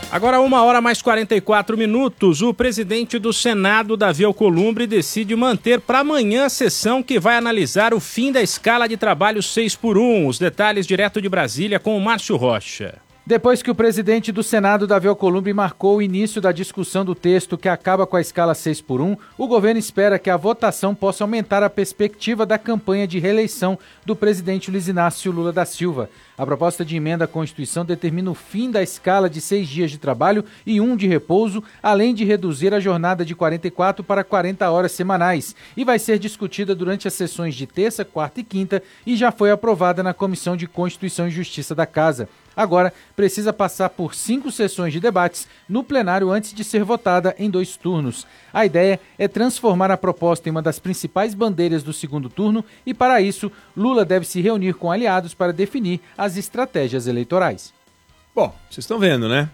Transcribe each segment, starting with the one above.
Agora 1h mais 44. O presidente do Senado, Davi Alcolumbre, decide manter para amanhã a sessão que vai analisar o fim da escala de trabalho 6x1. Os detalhes direto de Brasília com o Márcio Rocha. Depois que o presidente do Senado, Davi Alcolumbre, marcou o início da discussão do texto que acaba com a escala 6x1, o governo espera que a votação possa aumentar a perspectiva da campanha de reeleição do presidente Luiz Inácio Lula da Silva. A proposta de emenda à Constituição determina o fim da escala de 6 dias de trabalho e 1 de repouso, além de reduzir a jornada de 44 para 40 horas semanais, e vai ser discutida durante as sessões de terça, quarta e quinta e já foi aprovada na Comissão de Constituição e Justiça da Casa. Agora, precisa passar por 5 sessões de debates no plenário antes de ser votada em 2 turnos. A ideia é transformar a proposta em uma das principais bandeiras do segundo turno e, para isso, Lula deve se reunir com aliados para definir as estratégias eleitorais. Bom, vocês estão vendo, né?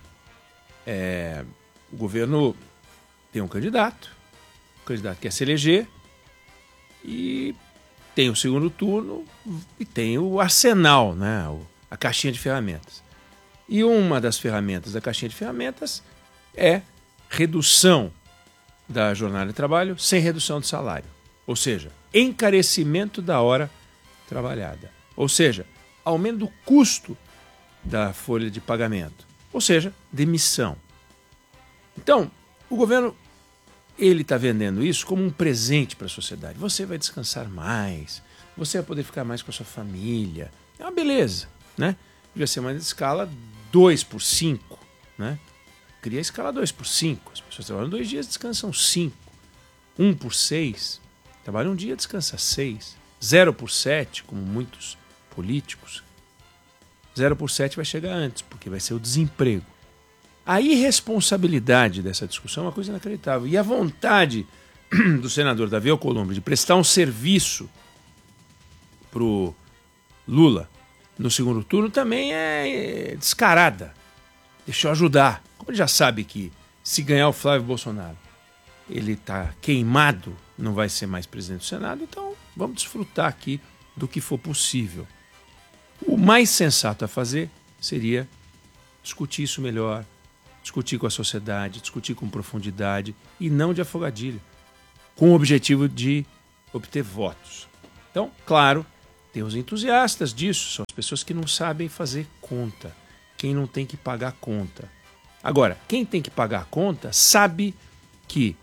O governo tem um candidato, o candidato quer se eleger e tem o segundo turno e tem o arsenal, né? A caixinha de ferramentas. E uma das ferramentas da caixinha de ferramentas é redução da jornada de trabalho sem redução de salário. Ou seja, encarecimento da hora trabalhada. Ou seja, aumento do custo da folha de pagamento. Ou seja, demissão. Então, o governo ele está vendendo isso como um presente para a sociedade. Você vai descansar mais, você vai poder ficar mais com a sua família. É uma beleza, né? Devia ser uma escala 2x5, né? Cria a escala 2x5. As pessoas trabalham 2 dias, descansam 5. 1x6, trabalha um dia, descansa 6. 0x7, como muitos políticos. 0x7 vai chegar antes, porque vai ser o desemprego. A irresponsabilidade dessa discussão é uma coisa inacreditável. E a vontade do senador Davi Alcolumbre de prestar um serviço para o Lula no segundo turno também é descarada. Deixa eu ajudar. Como ele já sabe que se ganhar o Flávio Bolsonaro, ele está queimado, não vai ser mais presidente do Senado, então vamos desfrutar aqui do que for possível. O mais sensato a fazer seria discutir isso melhor, discutir com a sociedade, discutir com profundidade e não de afogadilho, com o objetivo de obter votos. Então, claro, tem os entusiastas disso, são as pessoas que não sabem fazer conta, quem não tem que pagar conta. Agora, quem tem que pagar a conta sabe que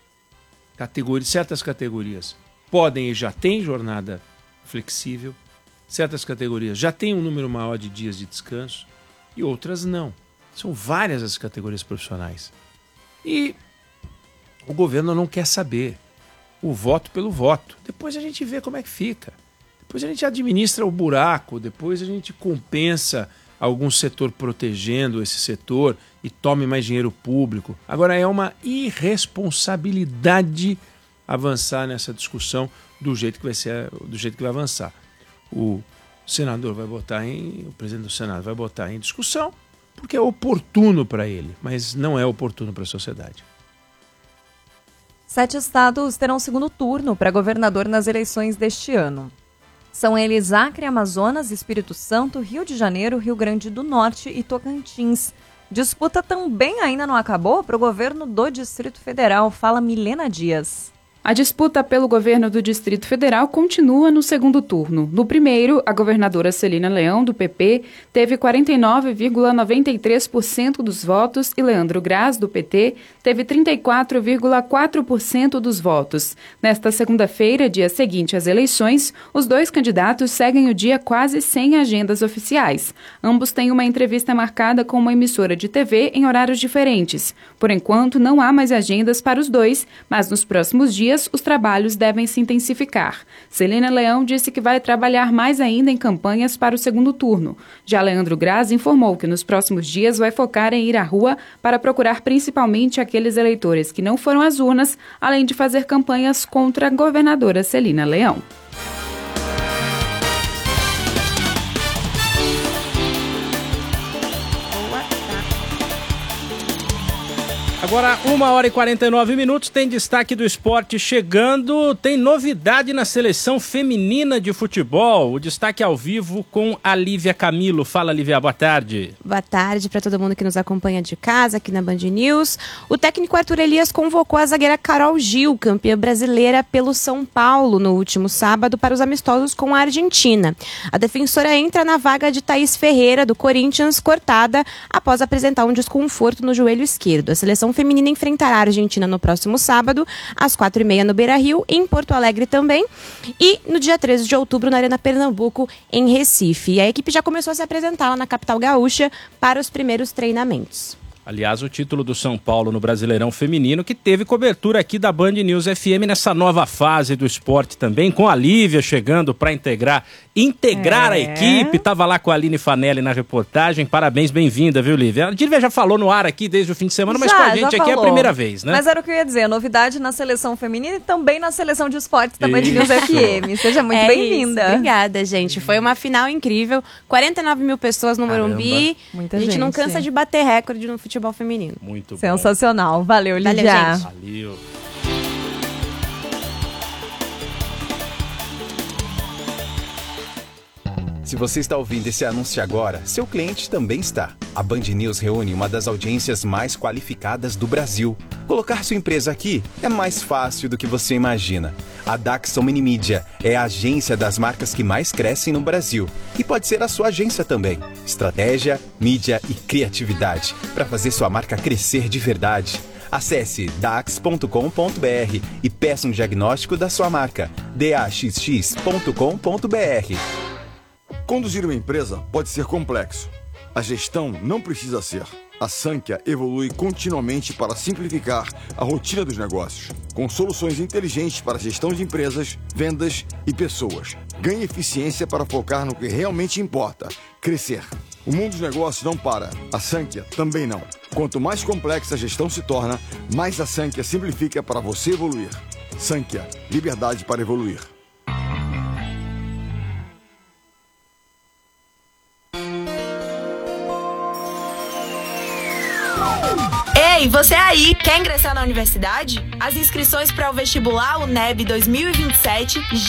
certas categorias podem e já têm jornada flexível, certas categorias já têm um número maior de dias de descanso e outras não. São várias as categorias profissionais. E o governo não quer saber. O voto pelo voto. Depois a gente vê como é que fica. Depois a gente administra o buraco, depois a gente compensa algum setor protegendo esse setor e tome mais dinheiro público. Agora é uma irresponsabilidade avançar nessa discussão do jeito que vai avançar. O senador vai botar o presidente do Senado vai botar em discussão porque é oportuno para ele, mas não é oportuno para a sociedade. 7 estados terão segundo turno para governador nas eleições deste ano. São eles Acre, Amazonas, Espírito Santo, Rio de Janeiro, Rio Grande do Norte e Tocantins. Disputa também ainda não acabou para o governo do Distrito Federal, fala Milena Dias. A disputa pelo governo do Distrito Federal continua no segundo turno. No primeiro, a governadora Celina Leão, do PP, teve 49,93% dos votos e Leandro Graz, do PT, teve 34,4% dos votos. Nesta segunda-feira, dia seguinte às eleições, os dois candidatos seguem o dia quase sem agendas oficiais. Ambos têm uma entrevista marcada com uma emissora de TV em horários diferentes. Por enquanto, não há mais agendas para os dois, mas nos próximos dias os trabalhos devem se intensificar. Celina Leão disse que vai trabalhar mais ainda em campanhas para o segundo turno. Já Leandro Graz informou que nos próximos dias vai focar em ir à rua para procurar principalmente aqueles eleitores que não foram às urnas, além de fazer campanhas contra a governadora Celina Leão. Agora, 1h49, tem destaque do esporte chegando, tem novidade na seleção feminina de futebol. O destaque ao vivo com a Lívia Camilo. Fala, Lívia, boa tarde. Boa tarde para todo mundo que nos acompanha de casa, aqui na Band News. O técnico Arthur Elias convocou a zagueira Carol Gil, campeã brasileira pelo São Paulo, no último sábado, para os amistosos com a Argentina. A defensora entra na vaga de Thaís Ferreira, do Corinthians, cortada após apresentar um desconforto no joelho esquerdo. A seleção feminina enfrentará a Argentina no próximo sábado, às 4h30 no Beira-Rio, em Porto Alegre também, e no dia 13 de outubro na Arena Pernambuco, em Recife. E a equipe já começou a se apresentar lá na capital gaúcha para os primeiros treinamentos. Aliás, o título do São Paulo no Brasileirão Feminino, que teve cobertura aqui da Band News FM nessa nova fase do esporte também, com a Lívia chegando para integrar a equipe. Tava lá com a Aline Fanelli na reportagem. Parabéns, bem-vinda, viu, Lívia? A Lívia já falou no ar aqui desde o fim de semana, mas com a gente aqui é a primeira vez, né? Mas era o que eu ia dizer, novidade na seleção feminina e também na seleção de esportes da Band News FM. Seja muito bem-vinda. Obrigada, gente. Foi uma final incrível. 49 mil pessoas no Morumbi. Muita a gente não gente. cansa de bater recorde no futebol feminino. Muito bom. Sensacional. Valeu, Lívia. Valeu, gente. Valeu. Se você está ouvindo esse anúncio agora, seu cliente também está. A Band News reúne uma das audiências mais qualificadas do Brasil. Colocar sua empresa aqui é mais fácil do que você imagina. A Daxon Minimídia é a agência das marcas que mais crescem no Brasil. E pode ser a sua agência também. Estratégia, mídia e criatividade para fazer sua marca crescer de verdade. Acesse dax.com.br e peça um diagnóstico da sua marca. daxx.com.br. Conduzir uma empresa pode ser complexo. A gestão não precisa ser. A Sankhya evolui continuamente para simplificar a rotina dos negócios, com soluções inteligentes para a gestão de empresas, vendas e pessoas. Ganhe eficiência para focar no que realmente importa, crescer. O mundo dos negócios não para. A Sankhya também não. Quanto mais complexa a gestão se torna, mais a Sankhya simplifica para você evoluir. Sankhya, liberdade para evoluir. Ei, você aí, quer ingressar na universidade? As inscrições para o vestibular UNEB 2027